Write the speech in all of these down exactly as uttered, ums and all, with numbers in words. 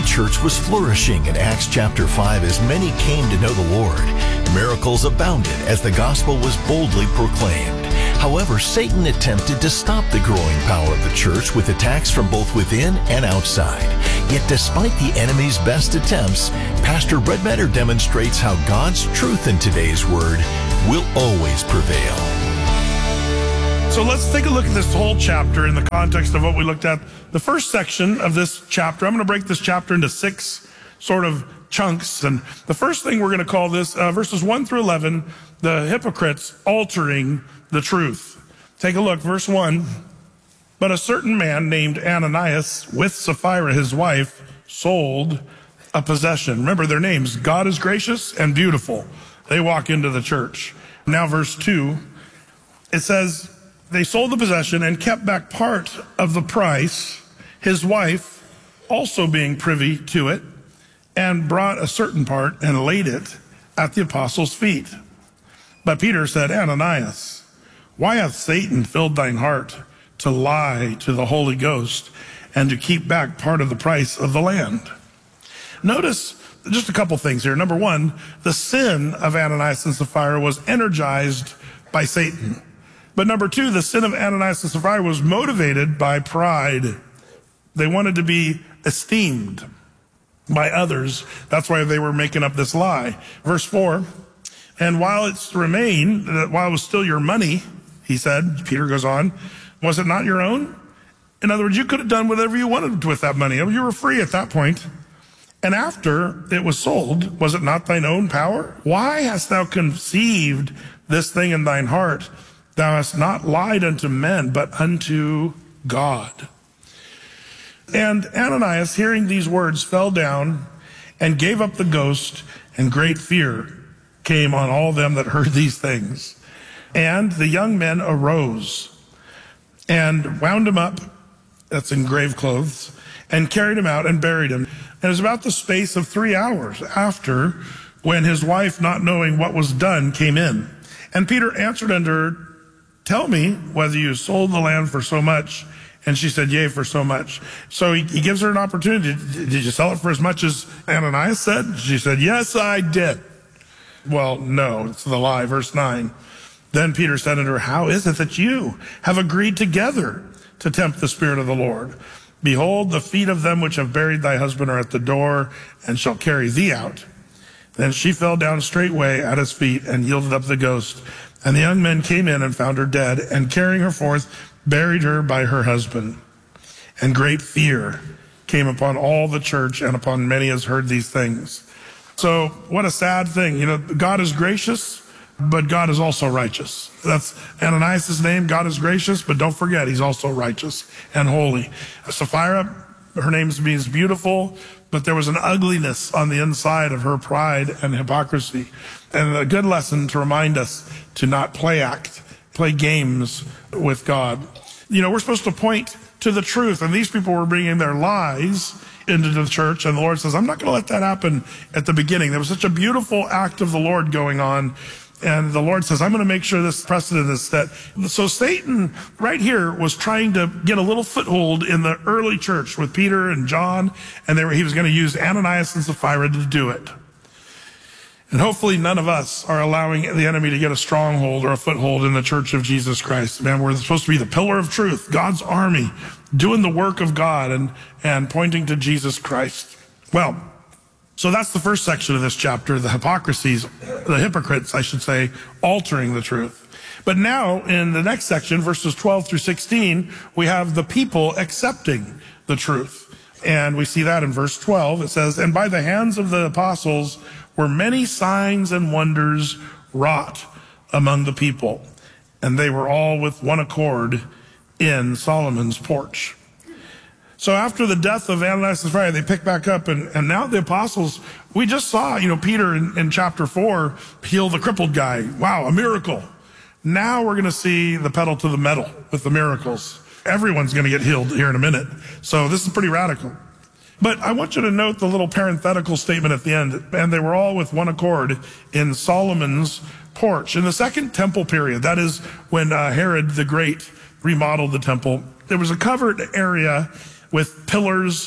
church was flourishing in Acts chapter five as many came to know the Lord. Miracles abounded as the gospel was boldly proclaimed. However, Satan attempted to stop the growing power of the church with attacks from both within and outside. Yet despite the enemy's best attempts, Pastor Redmatter demonstrates how God's truth in today's word will always prevail. So let's take a look at this whole chapter in the context of what we looked at. The first section of this chapter, I'm going to break this chapter into six sort of chunks. And the first thing we're going to call this, uh, verses one through eleven, the hypocrites altering the truth. Take a look, verse one. But a certain man named Ananias, with Sapphira his wife, sold a possession. Remember their names, God is gracious and beautiful. They walk into the church. Now verse two, it says, they sold the possession and kept back part of the price, his wife also being privy to it, and brought a certain part and laid it at the apostles' feet. But Peter said, Ananias, why hath Satan filled thine heart to lie to the Holy Ghost and to keep back part of the price of the land? Notice just a couple things here. Number one, the sin of Ananias and Sapphira was energized by Satan. But number two, the sin of Ananias and Sapphira was motivated by pride. They wanted to be esteemed by others. That's why they were making up this lie. Verse four, and while it's remained, while it was still your money, he said, Peter goes on, was it not your own? In other words, you could have done whatever you wanted with that money. You were free at that point. And after it was sold, was it not thine own power? Why hast thou conceived this thing in thine heart? Thou hast not lied unto men, but unto God. And Ananias, hearing these words, fell down and gave up the ghost, and great fear came on all them that heard these things. And the young men arose and wound him up, that's in grave clothes, and carried him out and buried him. And it was about the space of three hours after, when his wife, not knowing what was done, came in. And Peter answered unto her, tell me whether you sold the land for so much. And she said, yea, for so much. So he, he gives her an opportunity. Did you sell it for as much as Ananias said? She said, yes, I did. Well, no, it's the lie. Verse nine. Then Peter said unto her, how is it that you have agreed together to tempt the Spirit of the Lord? Behold, the feet of them which have buried thy husband are at the door, and shall carry thee out. Then she fell down straightway at his feet, and yielded up the ghost. And the young men came in and found her dead, and carrying her forth, buried her by her husband. And great fear came upon all the church and upon many as heard these things. So what a sad thing. You know, God is gracious, but God is also righteous. That's Ananias' name. God is gracious, but don't forget, he's also righteous and holy. Sapphira, her name means beautiful, but there was an ugliness on the inside of her pride and hypocrisy. And a good lesson to remind us to not play act, play games with God. You know, we're supposed to point to the truth, and these people were bringing their lies into the church, and the Lord says, I'm not going to let that happen at the beginning. There was such a beautiful act of the Lord going on, and the Lord says, I'm going to make sure this precedent is set. So Satan right here was trying to get a little foothold in the early church with Peter and John, and they were, he was going to use Ananias and Sapphira to do it. And hopefully none of us are allowing the enemy to get a stronghold or a foothold in the church of Jesus Christ. Man, we're supposed to be the pillar of truth, God's army, doing the work of God and, and pointing to Jesus Christ. Well, so that's the first section of this chapter, the hypocrisies, the hypocrites, I should say, altering the truth. But now in the next section, verses twelve through sixteen, we have the people accepting the truth. And we see that in verse twelve. It says, and by the hands of the apostles were many signs and wonders wrought among the people. And they were all with one accord in Solomon's porch. So after the death of Ananias and Sapphira, they pick back up, and, and now the apostles, we just saw, you know, Peter in, in chapter four heal the crippled guy. Wow, a miracle. Now we're going to see the pedal to the metal with the miracles. Everyone's going to get healed here in a minute. So this is pretty radical. But I want you to note the little parenthetical statement at the end. And they were all with one accord in Solomon's porch. In the second temple period, that is when uh, Herod the Great remodeled the temple, there was a covered area with pillars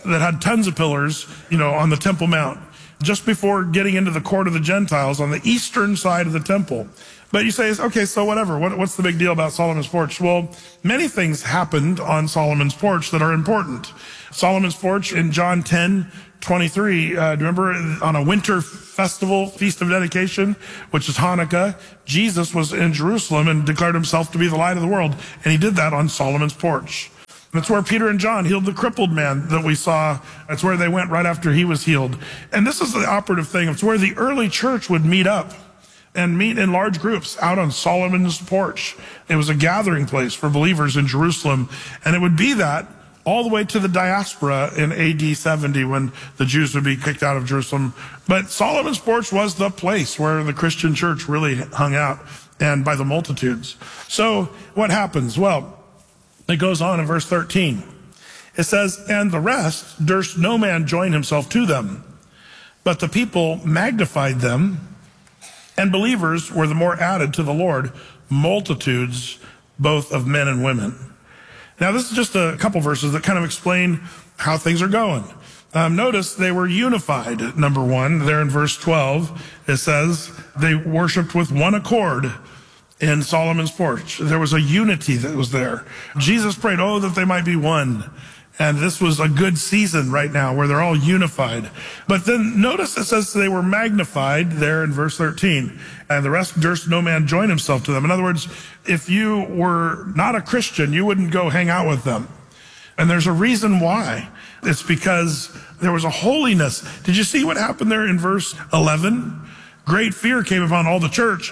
that had tons of pillars, you know, on the Temple Mount, just before getting into the court of the Gentiles on the eastern side of the temple. But you say, okay, so whatever. What, what's the big deal about Solomon's porch? Well, many things happened on Solomon's porch that are important. Solomon's porch in John ten twenty-three, uh, do you remember on a winter festival, Feast of Dedication, which is Hanukkah, Jesus was in Jerusalem and declared himself to be the light of the world. And he did that on Solomon's porch. That's where Peter and John healed the crippled man that we saw. That's where they went right after he was healed. And this is the operative thing. It's where the early church would meet up and meet in large groups out on Solomon's porch. It was a gathering place for believers in Jerusalem. And it would be that all the way to the diaspora in A D seventy when the Jews would be kicked out of Jerusalem. But Solomon's porch was the place where the Christian church really hung out, and by the multitudes. So what happens? Well, it goes on in verse thirteen. It says, and the rest durst no man join himself to them, but the people magnified them, and believers were the more added to the Lord, multitudes both of men and women. Now, this is just a couple verses that kind of explain how things are going. Um, notice they were unified, number one. There in verse twelve, it says they worshiped with one accord in Solomon's porch. There was a unity that was there. Jesus prayed, oh, that they might be one. And this was a good season right now where they're all unified. But then notice it says they were magnified there in verse thirteen. And the rest durst no man join himself to them. In other words, if you were not a Christian, you wouldn't go hang out with them. And there's a reason why. It's because there was a holiness. Did you see what happened there in verse eleven? Great fear came upon all the church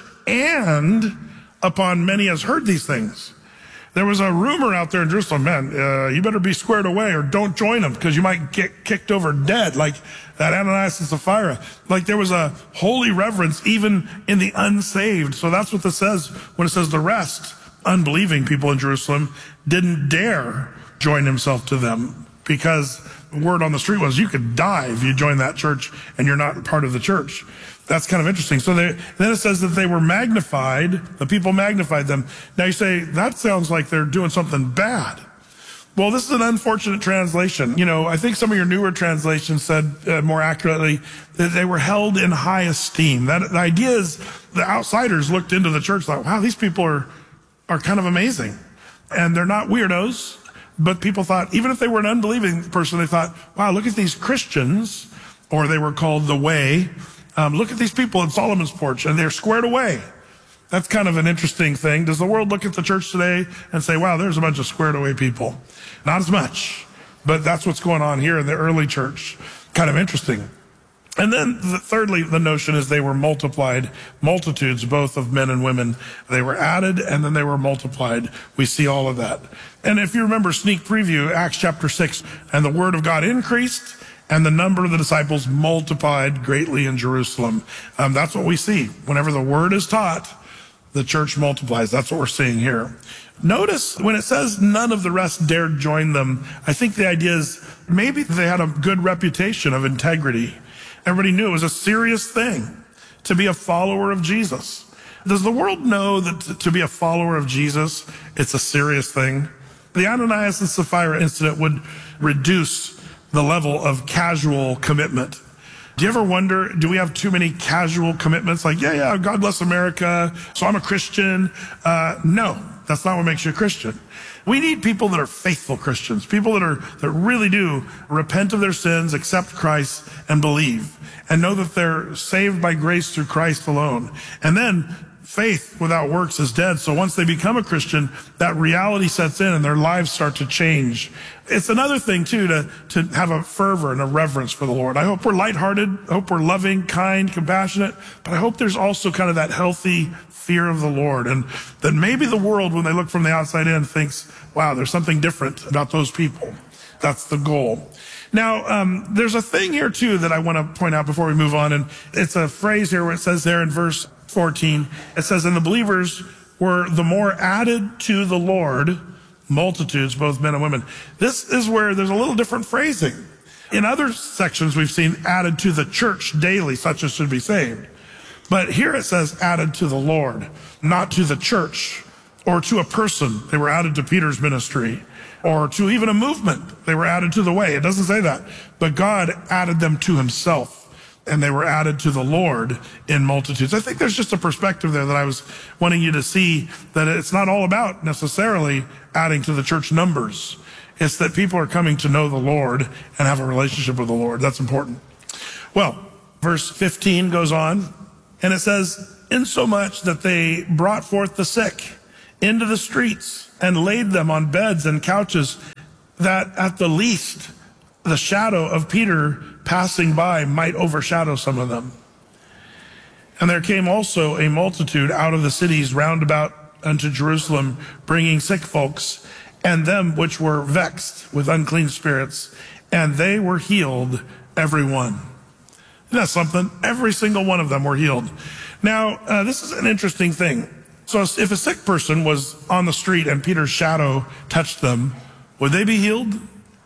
and upon many as heard these things. There was a rumor out there in Jerusalem, man, uh, you better be squared away or don't join them because you might get kicked over dead like that Ananias and Sapphira. Like there was a holy reverence even in the unsaved. So that's what this says when it says the rest, unbelieving people in Jerusalem, didn't dare join himself to them because the word on the street was you could die if you join that church and you're not part of the church. That's kind of interesting. So they, then it says that they were magnified. The people magnified them. Now you say, that sounds like they're doing something bad. Well, this is an unfortunate translation. You know, I think some of your newer translations said uh, more accurately that they were held in high esteem. That the idea is the outsiders looked into the church like, wow, these people are, are kind of amazing. And they're not weirdos. But people thought, even if they were an unbelieving person, they thought, wow, look at these Christians, or they were called the Way. Um, look at these people in Solomon's porch, and they're squared away. That's kind of an interesting thing. Does the world look at the church today and say, wow, there's a bunch of squared away people? Not as much, but that's what's going on here in the early church. Kind of interesting. And then the, thirdly, the notion is they were multiplied, multitudes, both of men and women. They were added and then they were multiplied. We see all of that. And if you remember sneak preview, Acts chapter six, and the word of God increased, and the number of the disciples multiplied greatly in Jerusalem. Um, that's what we see. Whenever the word is taught, the church multiplies. That's what we're seeing here. Notice when it says none of the rest dared join them, I think the idea is maybe they had a good reputation of integrity. Everybody knew it was a serious thing to be a follower of Jesus. Does the world know that to be a follower of Jesus, it's a serious thing? The Ananias and Sapphira incident would reduce the level of casual commitment. Do you ever wonder, do we have too many casual commitments? Like, yeah, yeah, God bless America, so I'm a Christian. Uh, no, that's not what makes you a Christian. We need people that are faithful Christians, people that are that really do repent of their sins, accept Christ, and believe, and know that they're saved by grace through Christ alone. And then faith without works is dead. So once they become a Christian, that reality sets in and their lives start to change. It's another thing, too, to, to have a fervor and a reverence for the Lord. I hope we're lighthearted. I hope we're loving, kind, compassionate. But I hope there's also kind of that healthy fear of the Lord. And that maybe the world, when they look from the outside in, thinks, wow, there's something different about those people. That's the goal. Now, um, there's a thing here, too, that I want to point out before we move on. And it's a phrase here where it says there in verse fourteen, it says, and the believers were the more added to the Lord, multitudes, both men and women. This is where there's a little different phrasing. In other sections, we've seen added to the church daily, such as should be saved. But here it says added to the Lord, not to the church or to a person. They were added to Peter's ministry. or to even a movement. They were added to the way. It doesn't say that. But God added them to himself, and they were added to the Lord in multitudes. I think there's just a perspective there that I was wanting you to see, that it's not all about necessarily adding to the church numbers. It's that people are coming to know the Lord and have a relationship with the Lord. That's important. Well, verse fifteen goes on, and it says, insomuch that they brought forth the sick into the streets and laid them on beds and couches, that at the least the shadow of Peter passing by might overshadow some of them. And there came also a multitude out of the cities round about unto Jerusalem, bringing sick folks, and them which were vexed with unclean spirits, and they were healed, every one. Isn't that something? Every single one of them were healed. Now, uh, this is an interesting thing. So if a sick person was on the street and Peter's shadow touched them, would they be healed?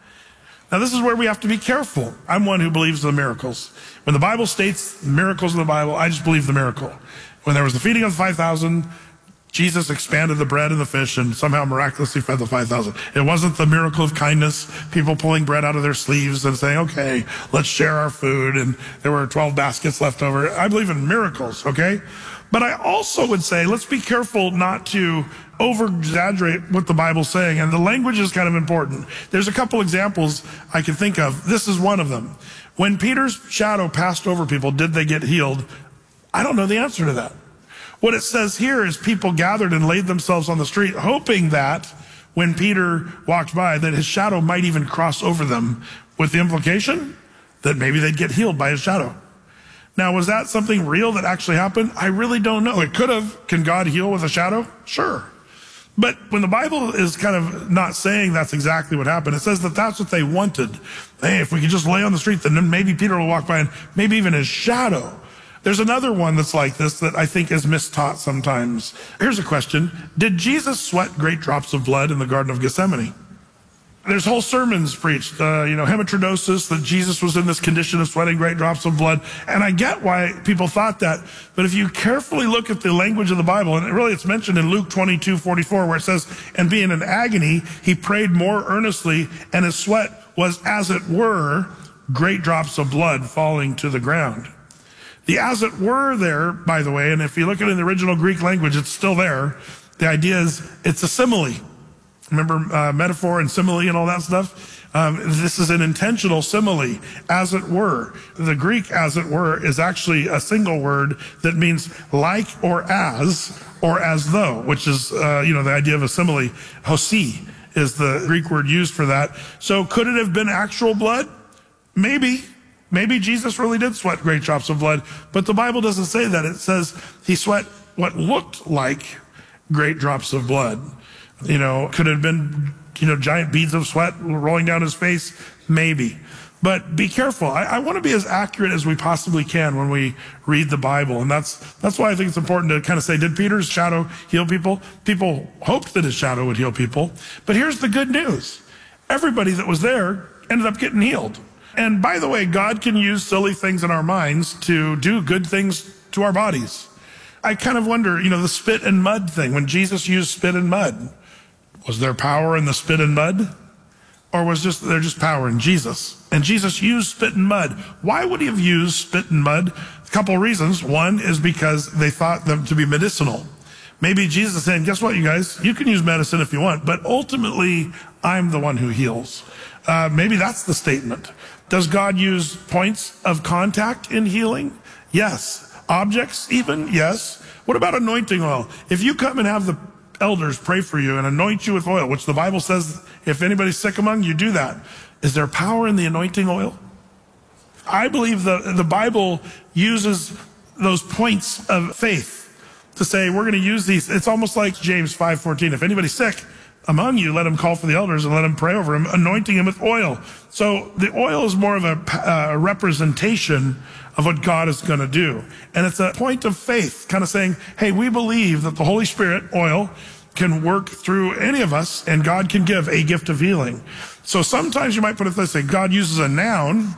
Now, this is where we have to be careful. I'm one who believes in the miracles. When the Bible states miracles in the Bible, I just believe the miracle. When there was the feeding of the five thousand, Jesus expanded the bread and the fish and somehow miraculously fed the five thousand. It wasn't the miracle of kindness, people pulling bread out of their sleeves and saying, okay, let's share our food, and there were twelve baskets left over. I believe in miracles, okay? But I also would say, let's be careful not to over-exaggerate what the Bible's saying, and the language is kind of important. There's a couple examples I can think of. This is one of them. When Peter's shadow passed over people, did they get healed? I don't know the answer to that. What it says here is people gathered and laid themselves on the street, hoping that when Peter walked by, that his shadow might even cross over them, with the implication that maybe they'd get healed by his shadow. Now, was that something real that actually happened? I really don't know. It could have. Can God heal with a shadow? Sure. But when the Bible is kind of not saying that's exactly what happened, it says that that's what they wanted. Hey, if we could just lay on the street, then maybe Peter will walk by and maybe even his shadow. There's another one that's like this that I think is mistaught sometimes. Here's a question. Did Jesus sweat great drops of blood in the Garden of Gethsemane? There's whole sermons preached, uh, you know, hematidrosis, that Jesus was in this condition of sweating great drops of blood. And I get why people thought that. But if you carefully look at the language of the Bible, and really it's mentioned in Luke twenty-two forty-four, where it says, and being in agony, he prayed more earnestly, and his sweat was, as it were, great drops of blood falling to the ground. The as it were there, by the way, and if you look at it in the original Greek language, it's still there. The idea is it's a simile. Remember uh, metaphor and simile and all that stuff? Um, this is an intentional simile, as it were. The Greek as it were is actually a single word that means like or as or as though, which is, uh, you know, the idea of a simile. Hosi is the Greek word used for that. So could it have been actual blood? Maybe. Maybe Jesus really did sweat great drops of blood, but the Bible doesn't say that. It says he sweat what looked like great drops of blood. You know, could it have been, you know, giant beads of sweat rolling down his face? Maybe. But be careful. I, I want to be as accurate as we possibly can when we read the Bible. And that's that's why I think it's important to kind of say, did Peter's shadow heal people? People hoped that his shadow would heal people. But here's the good news. Everybody that was there ended up getting healed. And by the way, God can use silly things in our minds to do good things to our bodies. I kind of wonder, you know, the spit and mud thing, when Jesus used spit and mud, was there power in the spit and mud? Or was just there just power in Jesus? And Jesus used spit and mud. Why would he have used spit and mud? A couple of reasons. One is because they thought them to be medicinal. Maybe Jesus is saying, guess what, you guys? You can use medicine if you want, but ultimately, I'm the one who heals. Uh, maybe that's the statement. Does God use points of contact in healing? Yes. Objects even? Yes. What about anointing oil? If you come and have the elders pray for you and anoint you with oil, which the Bible says if anybody's sick among you, do that. Is there power in the anointing oil? I believe the, the Bible uses those points of faith to say we're going to use these. It's almost like James five fourteen. If anybody's sick among you, let him call for the elders and let him pray over him, anointing him with oil. So the oil is more of a, a representation of what God is going to do. And it's a point of faith, kind of saying, hey, we believe that the Holy Spirit, oil, can work through any of us, and God can give a gift of healing. So sometimes you might put it this way: God uses a noun,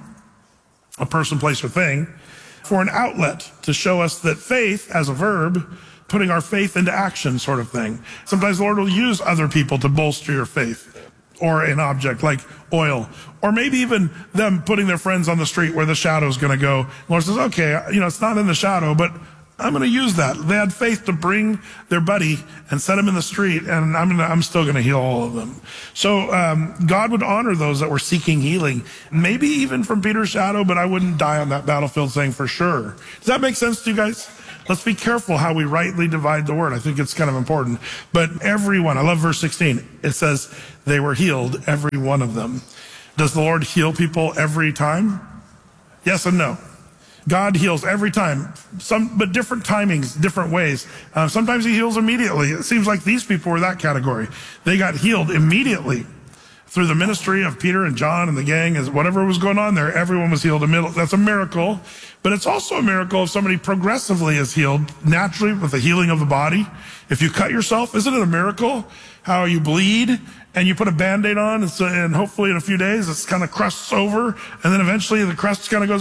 a person, place, or thing, for an outlet to show us that faith, as a verb, putting our faith into action sort of thing. Sometimes the Lord will use other people to bolster your faith. or an object like oil, or maybe even them putting their friends on the street where the shadow is going to go. The Lord says, okay, you know, it's not in the shadow, but I'm going to use that. They had faith to bring their buddy and set him in the street, and I'm gonna, I'm still going to heal all of them. So um, God would honor those that were seeking healing, maybe even from Peter's shadow, but I wouldn't die on that battlefield saying for sure. Does that make sense to you guys? Let's be careful how we rightly divide the word. I think it's kind of important. But everyone, I love verse sixteen. It says they were healed, every one of them. Does the Lord heal people every time? Yes and no. God heals every time, some, but different timings, different ways. Uh, sometimes he heals immediately. It seems like these people were that category. They got healed immediately through the ministry of Peter and John and the gang. As whatever was going on there, everyone was healed immediately. That's a miracle. But it's also a miracle if somebody progressively is healed naturally with the healing of the body. If you cut yourself, isn't it a miracle how you bleed and you put a Band-Aid on, and, so, and hopefully in a few days it's kind of crusts over, and then eventually the crust kind of goes